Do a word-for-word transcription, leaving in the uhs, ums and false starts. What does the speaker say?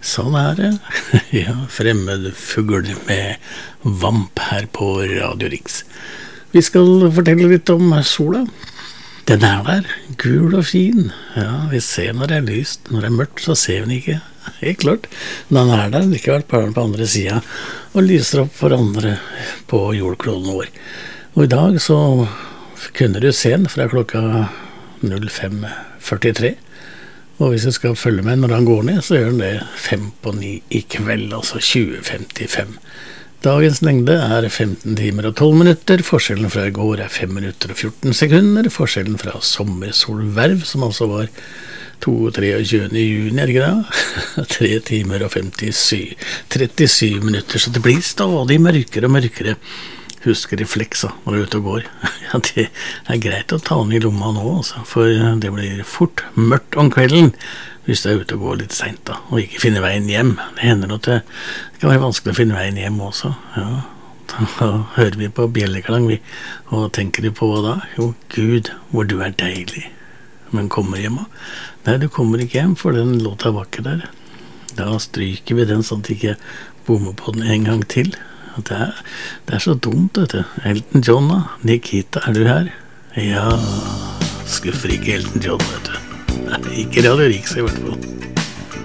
Sånn er det. Ja, fremmed fugl med vamp her på Radio Riks. Vi skal fortelle litt om sola. Den er der, gul og fin. Ja, vi ser når det er lyst. Når det er mørkt, så ser vi den ikke. Helt klart. Men den er der, likevel på den andre siden, og lyser opp for andre på jordkloden vår. Og i dag så kunne du se den fra klokka null fem førtitre. Og hvis du skal følge med når han går ned, så gjør han det fem på ni i kveld, altså tjue femtifem. Dagens lengde er femten timer og tolv minutter, forskjellen fra i går er fem minutter og fjorten sekunder, forskjellen fra sommersolverv, som altså var tjueto juni, er det ikke det? tre timer og femtisju, trettisju minutter, så det blir stadig mørkere og mørkere. Husker refleksa når du er ute og går. Ja, det er greit å ta den i lomma nå, altså, for det blir fort mørkt om kvelden hvis du er ute og går litt sent da, og ikke finner veien hjem. Det hender at det kan være vanskelig å finne veien hjem også. Ja, da hører vi på bjelleklang, vi, og tenker du på hva da? Jo, Gud, hvor du er deilig. Men kommer hjem da? Nei, du kommer ikke hjem, for den låta var ikke der. Da stryker vi den sånn at jeg ikke bommer på den en gang til. Det er, det er så dumt, vet du. Elton John da, Nikita, er du her? Ja, skuffer ikke Elton John, vet du. Nei, ikke Radio Riks i hvert fall.